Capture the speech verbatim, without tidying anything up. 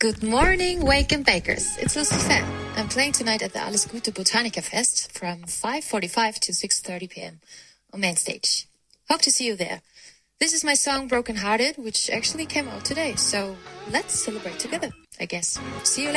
Good morning, Wake and Bakers. It's Lucy Fan. I'm playing tonight at the Alles Gute Botanica Fest from five forty-five to six thirty p.m. on main stage. Hope to see you there. This is my song Broken Hearted, which actually came out today, so let's celebrate together, I guess. See you later.